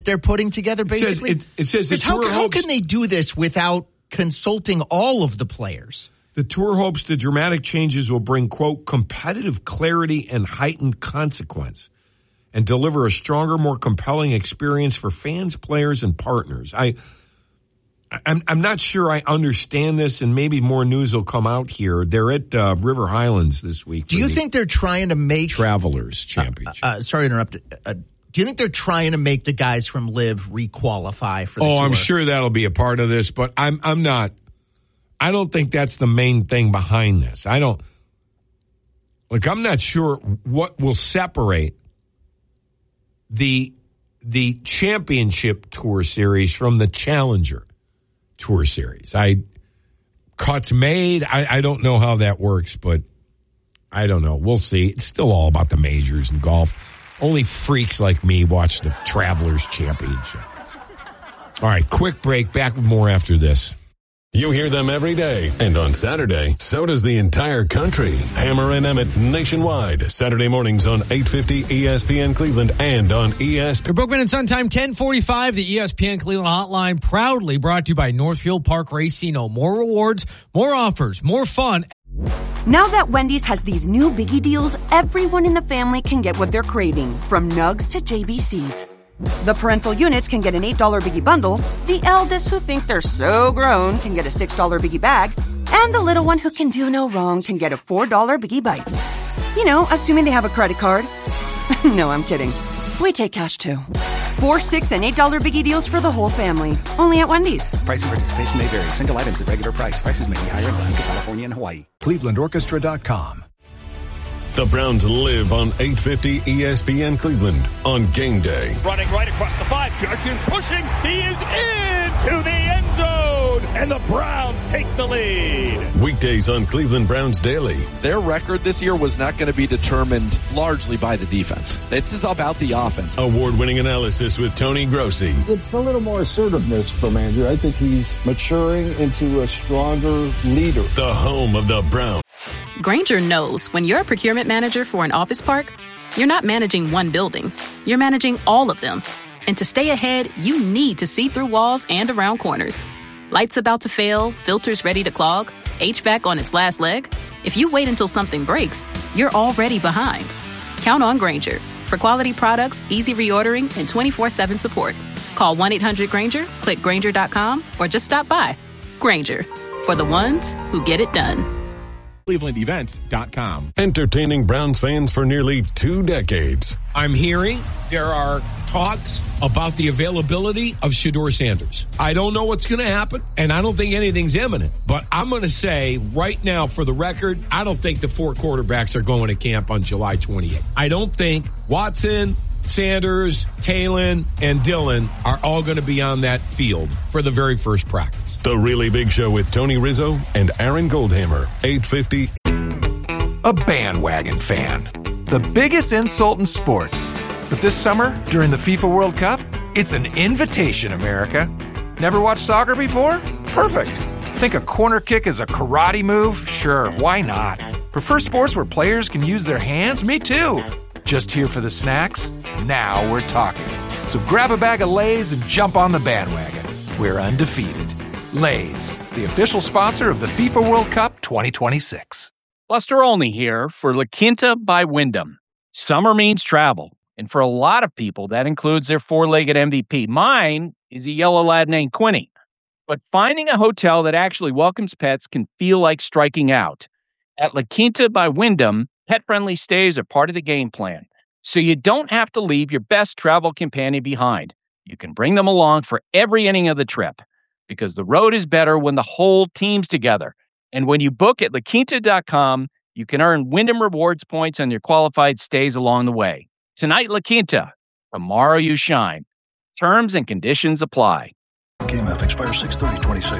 they're putting together, basically? It says the how, tour how hopes, can they do this without consulting all of the players? The tour hopes the dramatic changes will bring, quote, competitive clarity and heightened consequence and deliver a stronger, more compelling experience for fans, players, and partners. I'm not sure I understand this, and maybe more news will come out here. They're at River Highlands this week. Do you think they're trying to make Travelers Championship? Sorry to interrupt. Do you think they're trying to make the guys from Live requalify for the tour? I'm sure that'll be a part of this, but I'm not. I don't think that's the main thing behind this. I'm not sure what will separate the championship tour series from the Challenger Tour Series. Cuts made. I don't know how that works, but I don't know. We'll see. It's still all about the majors and golf. Only freaks like me watch the Travelers Championship. All right, quick break. Back with more after this. You hear them every day, and on Saturday, so does the entire country. Hammer and Emmett nationwide, Saturday mornings on 850 ESPN Cleveland and on ESPN. For Bookman and Sun Time 1045, the ESPN Cleveland Hotline, proudly brought to you by Northfield Park Racino. More rewards, more offers, more fun. Now that Wendy's has these new biggie deals, everyone in the family can get what they're craving, from nugs to JBCs. The parental units can get an $8 biggie bundle, the eldest who think they're so grown can get a $6 biggie bag, and the little one who can do no wrong can get a $4 biggie bites. You know, assuming they have a credit card. No, I'm kidding. We take cash too. $4, $6, and $8 biggie deals for the whole family. Only at Wendy's. Price and participation may vary. Single items at regular price. Prices may be higher in Alaska, California, and Hawaii. ClevelandOrchestra.com. The Browns live on 850 ESPN Cleveland on game day. Running right across the 5. Judkins pushing. He is into the end zone. And the Browns take the lead. Weekdays on Cleveland Browns Daily. Their record this year was not going to be determined largely by the defense. This is about the offense. Award-winning analysis with Tony Grossi. It's a little more assertiveness from Andrew. I think he's maturing into a stronger leader. The home of the Browns. Grainger knows when you're a procurement manager for an office park, you're not managing one building. You're managing all of them. And to stay ahead, you need to see through walls and around corners. Lights about to fail, filters ready to clog, HVAC on its last leg. If you wait until something breaks, you're already behind. Count on Grainger for quality products, easy reordering, and 24/7 support. Call 1-800-GRAINGER, click Grainger.com, or just stop by. Grainger, for the ones who get it done. ClevelandEvents.com. Entertaining Browns fans for nearly 2 decades. I'm hearing there are talks about the availability of Shedeur Sanders. I don't know what's going to happen, and I don't think anything's imminent. But I'm going to say right now, for the record, I don't think the 4 quarterbacks are going to camp on July 28th. I don't think Watson, Sanders, Talon, and Dillon are all going to be on that field for the very first practice. The Really Big Show with Tony Rizzo and Aaron Goldhammer, 850. A bandwagon fan. The biggest insult in sports. But this summer, during the FIFA World Cup, it's an invitation, America. Never watched soccer before? Perfect. Think a corner kick is a karate move? Sure, why not? Prefer sports where players can use their hands? Me too. Just here for the snacks? Now we're talking. So grab a bag of Lay's and jump on the bandwagon. We're undefeated. Lay's, the official sponsor of the FIFA World Cup 2026. Buster Olney here for La Quinta by Wyndham. Summer means travel, and for a lot of people, that includes their 4-legged MVP. Mine is a yellow lad named Quinny. But finding a hotel that actually welcomes pets can feel like striking out. At La Quinta by Wyndham, pet-friendly stays are part of the game plan, so you don't have to leave your best travel companion behind. You can bring them along for every inning of the trip, because the road is better when the whole team's together. And when you book at LaQuinta.com, you can earn Wyndham Rewards points on your qualified stays along the way. Tonight, La Quinta. Tomorrow, you shine. Terms and conditions apply. KMF expires 6/30/26.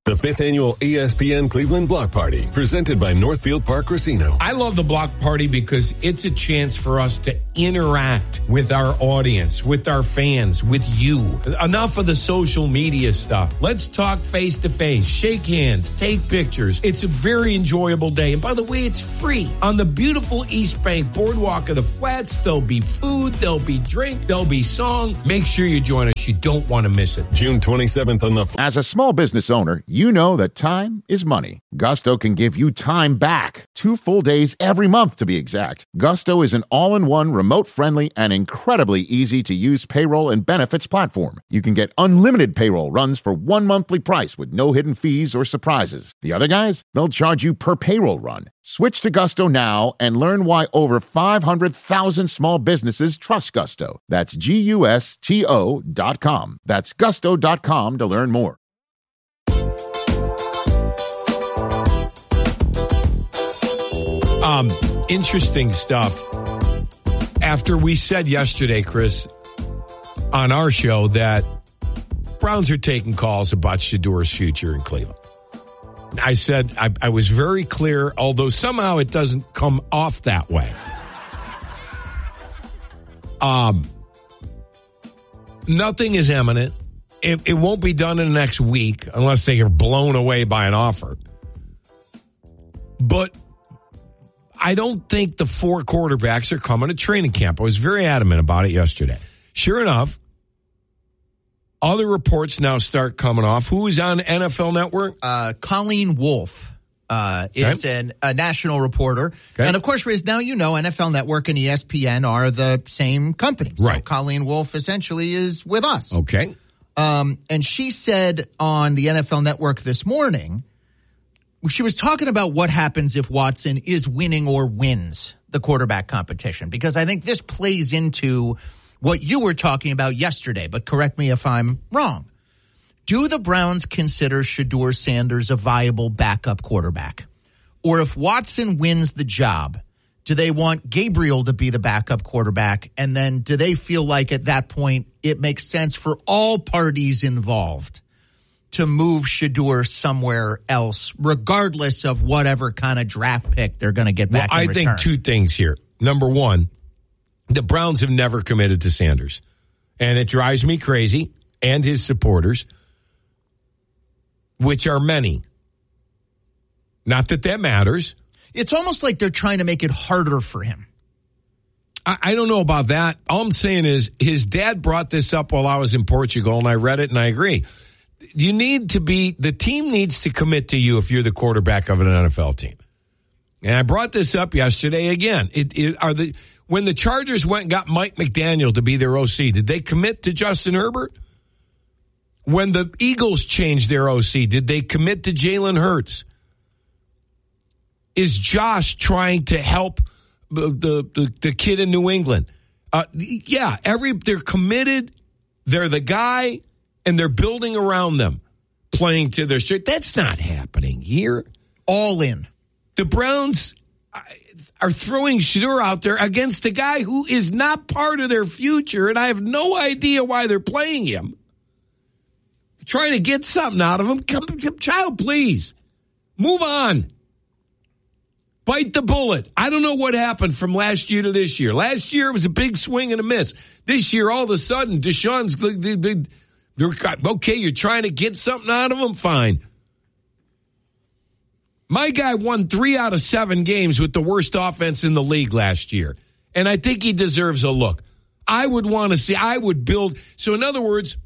The 5th annual ESPN Cleveland Block Party, presented by Northfield Park Casino. I love the block party because it's a chance for us to interact with our audience, with our fans, with you. Enough of the social media stuff. Let's talk face to face, shake hands, take pictures. It's a very enjoyable day. And by the way, it's free. On the beautiful East Bank Boardwalk of the Flats, there'll be food, there'll be drink, there'll be song. Make sure you join us. You don't want to miss it. June 27th on the... As a small business owner, you know that time is money. Gusto can give you time back. 2 full days every month, to be exact. Gusto is an all-in-one, remote-friendly, and incredibly easy-to-use payroll and benefits platform. You can get unlimited payroll runs for 1 monthly price with no hidden fees or surprises. The other guys, they'll charge you per payroll run. Switch to Gusto now and learn why over 500,000 small businesses trust Gusto. That's GUSTO.com. That's gusto.com to learn more. Interesting stuff. After we said yesterday, Chris, on our show that Browns are taking calls about Shadour's future in Cleveland. I said I was very clear, although somehow it doesn't come off that way. Nothing is imminent. It won't be done in the next week unless they are blown away by an offer. But I don't think the 4 quarterbacks are coming to training camp. I was very adamant about it yesterday. Sure enough, other reports now start coming off. Who is on NFL Network? Colleen Wolfe is a national reporter. Okay. And of course, Riz, now you know NFL Network and ESPN are the same company. So right. Colleen Wolfe essentially is with us. Okay. And she said on the NFL Network this morning, she was talking about what happens if Watson is winning or wins the quarterback competition, because I think this plays into what you were talking about yesterday, but correct me if I'm wrong. Do the Browns consider Shedeur Sanders a viable backup quarterback? Or if Watson wins the job, do they want Gabriel to be the backup quarterback? And then do they feel like at that point it makes sense for all parties involved to move Shedeur somewhere else, regardless of whatever kind of draft pick they're going to get back in return? I think 2 things here. Number one, the Browns have never committed to Sanders. And it drives me crazy, and his supporters, which are many. Not that matters. It's almost like they're trying to make it harder for him. I don't know about that. All I'm saying is his dad brought this up while I was in Portugal, and I read it, and I agree. The team needs to commit to you if you're the quarterback of an NFL team. And I brought this up yesterday again. When the Chargers went and got Mike McDaniel to be their OC, did they commit to Justin Herbert? When the Eagles changed their OC, did they commit to Jalen Hurts? Is Josh trying to help the kid in New England? They're committed. They're the guy. And they're building around them, playing to their strength. That's not happening here. All in. The Browns are throwing Shedeur out there against a guy who is not part of their future, and I have no idea why they're playing him. Trying to get something out of him. Child, please. Move on. Bite the bullet. I don't know what happened from last year to this year. Last year it was a big swing and a miss. This year, all of a sudden, Deshaun's... Okay, you're trying to get something out of him? Fine. My guy won 3 out of 7 games with the worst offense in the league last year. And I think he deserves a look. I would build. So in other words,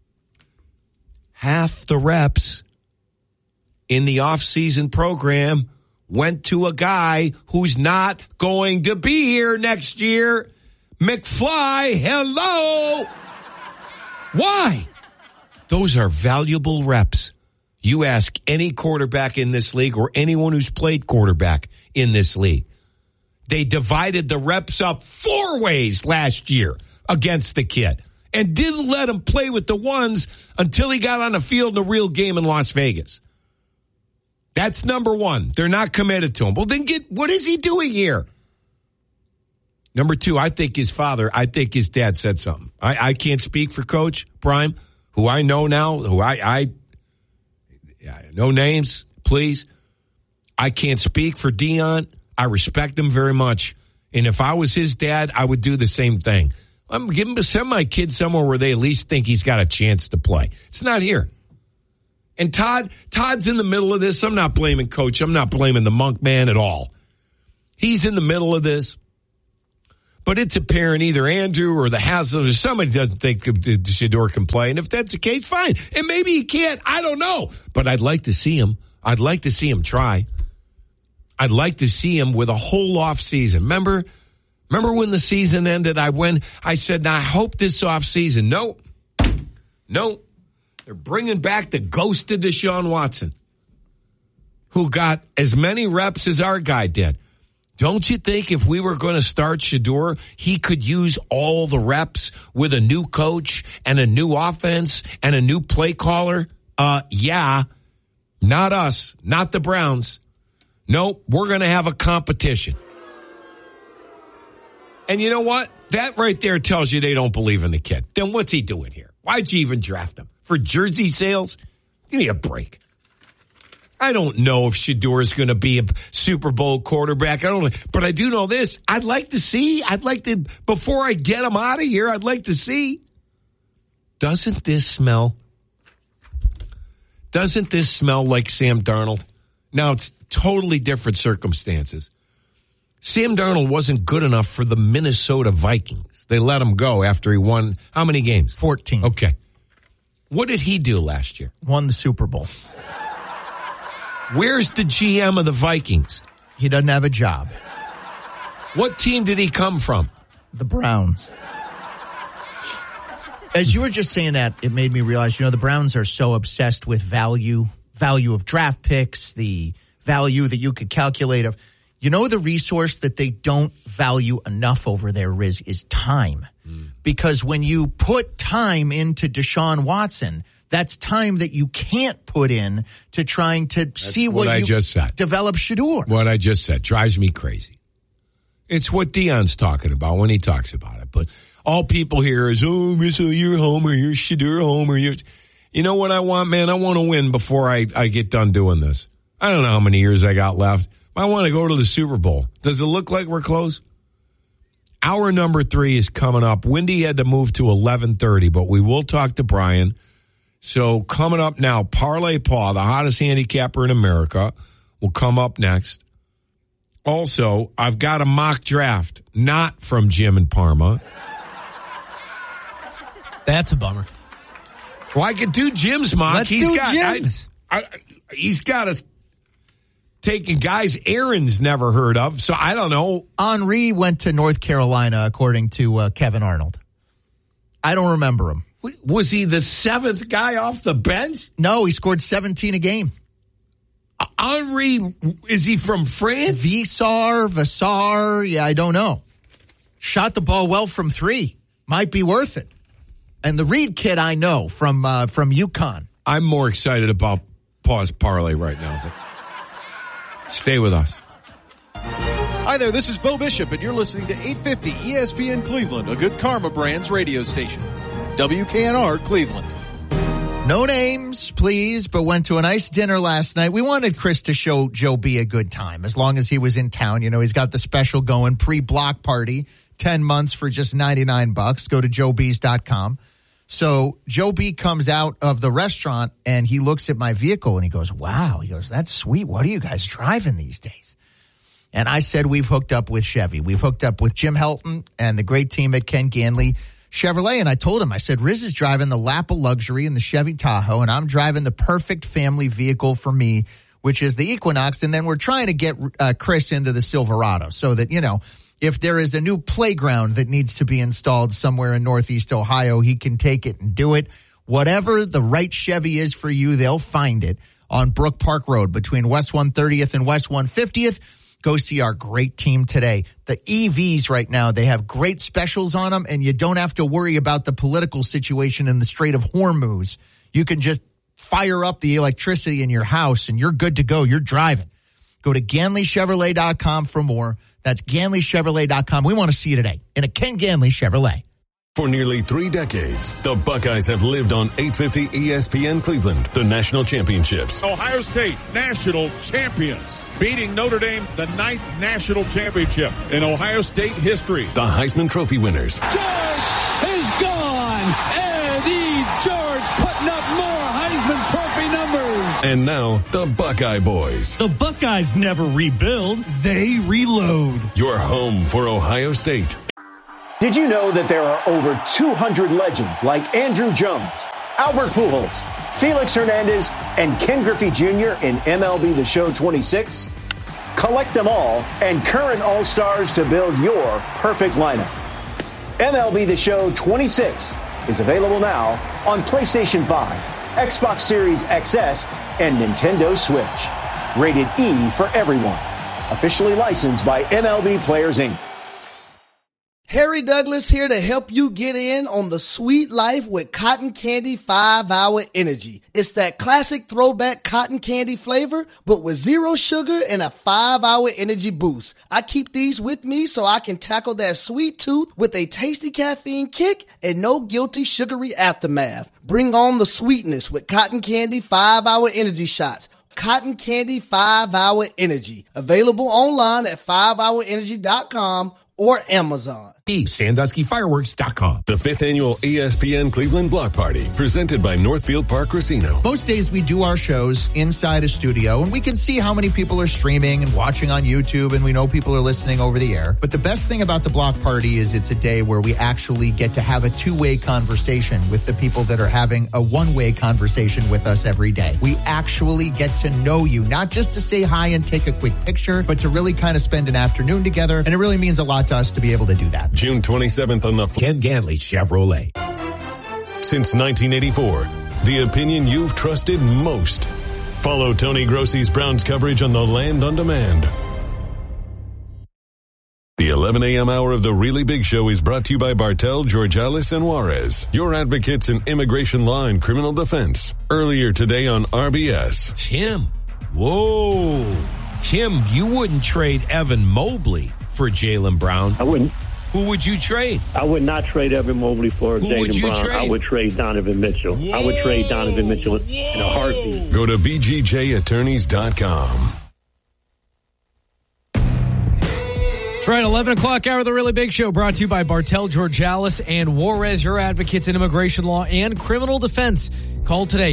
half the reps in the offseason program went to a guy who's not going to be here next year. McFly, hello. Why? Those are valuable reps. You ask any quarterback in this league or anyone who's played quarterback in this league. They divided the reps up 4 ways last year against the kid and didn't let him play with the ones until he got on the field in a real game in Las Vegas. That's number one. They're not committed to him. Well, then what is he doing here? Number 2, I think his dad said something. I can't speak for Coach Prime, who I know now, who Yeah, no names, please. I can't speak for Deion. I respect him very much. And if I was his dad, I would do the same thing. Send my kid somewhere where they at least think he's got a chance to play. It's not here. And Todd's in the middle of this. I'm not blaming Coach. I'm not blaming the Monk man at all. He's in the middle of this. But it's apparent either Andrew or the Haslett or somebody doesn't think Shedeur can play. And if that's the case, fine. And maybe he can't. I don't know. But I'd like to see him. I'd like to see him try. I'd like to see him with a whole off season. Remember when the season ended? I said, now I hope this off season. No. They're bringing back the ghost of Deshaun Watson, who got as many reps as our guy did. Don't you think if we were going to start Shedeur, he could use all the reps with a new coach and a new offense and a new play caller? Yeah. Not us. Not the Browns. Nope. We're going to have a competition. And you know what? That right there tells you they don't believe in the kid. Then what's he doing here? Why'd you even draft him? For jersey sales? Give me a break. I don't know if Shedeur is going to be a Super Bowl quarterback. I don't know. But I do know this. Before I get him out of here, I'd like to see. Doesn't this smell like Sam Darnold? Now, it's totally different circumstances. Sam Darnold wasn't good enough for the Minnesota Vikings. They let him go after he won how many games? 14. Okay. What did he do last year? Won the Super Bowl. Where's the GM of the Vikings? He doesn't have a job. What team did he come from? The Browns. As you were just saying that, it made me realize, the Browns are so obsessed with value of draft picks, the value that you could calculate of. The resource that they don't value enough over there, Riz, is time. Because when you put time into Deshaun Watson, that's time that you can't put in to trying to see what I you just said. Develop Shedeur. What I just said drives me crazy. It's what Deion's talking about when he talks about it. But all people hear is, you're Homer, you're Shedeur Homer. You know what I want, man? I want to win before I get done doing this. I don't know how many years I got left. I want to go to the Super Bowl. Does it look like we're close? Hour number 3 is coming up. Wendy had to move to 11:30, but we will talk to Brian. So coming up now, Parlay Paw, the hottest handicapper in America, will come up next. Also, I've got a mock draft, not from Jim and Parma. That's a bummer. Well, I could do Jim's mock. Let's do Jim's. He's got us taking guys Aaron's never heard of, so I don't know. Henry went to North Carolina, according to Kevin Arnold. I don't remember him. Was he the 7th guy off the bench? No, he scored 17 a game. Henry, is he from France? Vassar, yeah, I don't know. Shot the ball well from 3. Might be worth it. And the Reed kid I know from UConn. I'm more excited about Paw's Parlay right now. Stay with us. Hi there, this is Bo Bishop, and you're listening to 850 ESPN Cleveland, a Good Karma Brands radio station. WKNR Cleveland. No names, please, but went to a nice dinner last night. We wanted Chris to show Joe B a good time as long as he was in town. He's got the special going, pre-block party, 10 months for just $99. Go to joebees.com. So Joe B comes out of the restaurant and he looks at my vehicle and he goes, wow. He goes, that's sweet. What are you guys driving these days? And I said, we've hooked up with Chevy. We've hooked up with Jim Helton and the great team at Ken Ganley Chevrolet. And I told him, I said, Riz is driving the lap of luxury in the Chevy Tahoe, and I'm driving the perfect family vehicle for me, which is the Equinox. And then we're trying to get Chris into the Silverado so that, if there is a new playground that needs to be installed somewhere in Northeast Ohio, he can take it and do it. Whatever the right Chevy is for you, they'll find it on Brook Park Road between West 130th and West 150th. Go see our great team today. The EVs right now, they have great specials on them, and you don't have to worry about the political situation in the Strait of Hormuz. You can just fire up the electricity in your house, and you're good to go. You're driving. Go to GanleyChevrolet.com for more. That's GanleyChevrolet.com. We want to see you today in a Ken Ganley Chevrolet. For nearly 3 decades, the Buckeyes have lived on 850 ESPN Cleveland, the national championships. Ohio State national champions, beating Notre Dame, the 9th national championship in Ohio State history. The Heisman Trophy winners. George is gone. Eddie George putting up more Heisman Trophy numbers. And now, the Buckeye Boys. The Buckeyes never rebuild, they reload. Your home for Ohio State. Did you know that there are over 200 legends like Andrew Jones, Albert Pujols, Felix Hernandez, and Ken Griffey Jr. in MLB The Show 26? Collect them all and current All-Stars to build your perfect lineup. MLB The Show 26 is available now on PlayStation 5, Xbox Series XS, and Nintendo Switch. Rated E for everyone. Officially licensed by MLB Players, Inc. Harry Douglas here to help you get in on the sweet life with Cotton Candy 5-Hour Energy. It's that classic throwback cotton candy flavor, but with 0 sugar and a 5-hour energy boost. I keep these with me so I can tackle that sweet tooth with a tasty caffeine kick and no guilty sugary aftermath. Bring on the sweetness with Cotton Candy 5-Hour Energy Shots. Cotton Candy 5-Hour Energy. Available online at 5hourenergy.com or Amazon. SanduskyFireworks.com. The 5th annual ESPN Cleveland Block Party, presented by Northfield Park Casino. Most days we do our shows inside a studio, and we can see how many people are streaming and watching on YouTube, and we know people are listening over the air. But the best thing about the Block Party is it's a day where we actually get to have a two-way conversation with the people that are having a one-way conversation with us every day. We actually get to know you, not just to say hi and take a quick picture, but to really kind of spend an afternoon together, and it really means a lot to us to be able to do that. June 27th on the Ken Ganley Chevrolet. Since 1984, the opinion you've trusted most. Follow Tony Grossi's Browns coverage on the Land on Demand. The 11 a.m. hour of the Really Big Show is brought to you by Bartel, Georgalis, and Juarez, your advocates in immigration law and criminal defense. Earlier today on RBS. Tim. Whoa. Tim, you wouldn't trade Evan Mobley for Jaylen Brown. I wouldn't. Who would you trade? I would not trade Evan Mobley for Jaylen Brown. Trade? I would trade Donovan Mitchell. Whoa. I would trade Donovan Mitchell in a heartbeat. Go to bgjattorneys.com. That's right, 11 o'clock hour of the Really Big Show, brought to you by Bartel, Georgalis, and Juarez, your advocates in immigration law and criminal defense. Call today,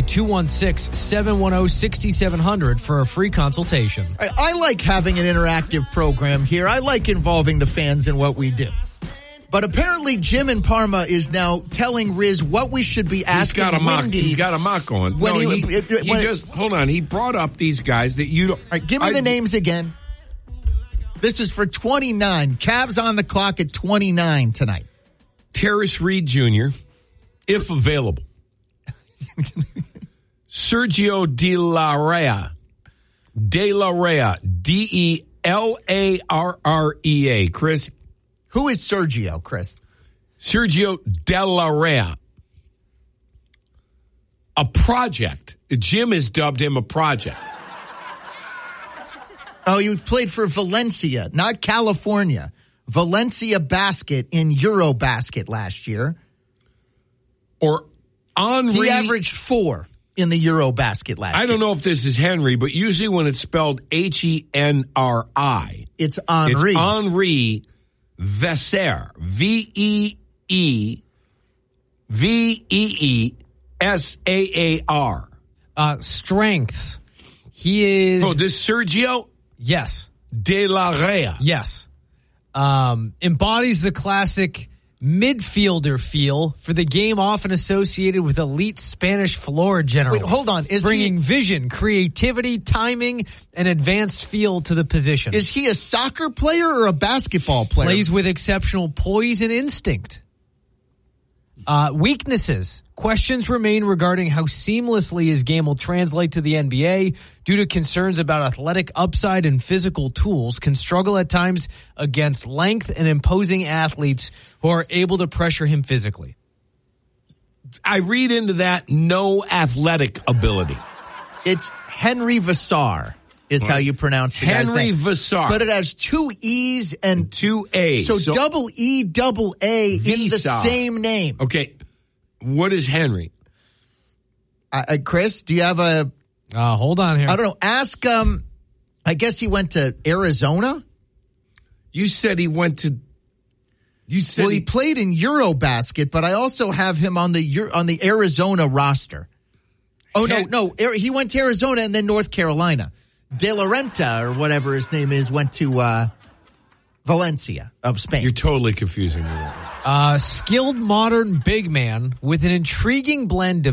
216-710-6700 for a free consultation. I like having an interactive program here. I like involving the fans in what we do. But apparently Jim in Parma is now telling Riz what we should be asking Wendy. He's got a mock on. Hold on. He brought up these guys that you don't. All right, give me the names again. This is for 29. Cavs on the clock at 29 tonight. Terrace Reed Jr., if available. Sergio De La Rea. D-E-L-A-R-R-E-A. Chris? Who is Sergio, Chris? Sergio De La Rea. A project. Jim has dubbed him a project. Oh, you played for Valencia, not California. Valencia Basket in Eurobasket last year. Or Henry. He averaged 4 in the Eurobasket last year. I don't know if this is Henry, but usually when it's spelled Henri, it's Henri. It's Henri Veser. V-E-E-V-E-E-S-A-A-R. Strengths. He is... Oh, this Sergio? Yes. De La Rea. Yes. Embodies the classic midfielder feel for the game often associated with elite Spanish floor generals. Wait, hold on. Bringing vision, creativity, timing, and advanced feel to the position. Is he a soccer player or a basketball player? Plays with exceptional poise and instinct. Weaknesses. Questions remain regarding how seamlessly his game will translate to the NBA due to concerns about athletic upside and physical tools. Can struggle at times against length and imposing athletes who are able to pressure him physically. I read into that no athletic ability. It's Henry Veser is how you pronounce the guy's Henry name. Vassar. But it has 2 E's and 2 A's. So double E, double A in the Visa. same name. Okay. What is Henry? Chris, do you have a... hold on here. I don't know. Ask, I guess he went to Arizona? You said he went to... Well, he played in Eurobasket, but I also have him on the Arizona roster. Oh, no. He went to Arizona and then North Carolina. De La Renta, or whatever his name is, went to Valencia of Spain. You're totally confusing me. Skilled modern big man with an intriguing blend of